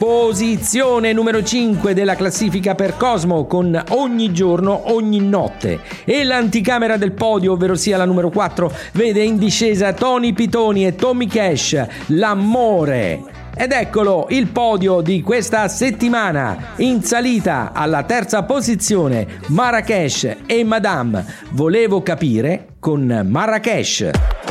Posizione numero 5 della classifica per Cosmo con Ogni giorno, ogni notte. E l'anticamera del podio, ovvero sia la numero 4, vede in discesa Tony Pitoni e Tommy Cash, L'amore. Ed eccolo il podio di questa settimana. In salita alla terza posizione Marracash e Madame. Volevo capire con Marracash.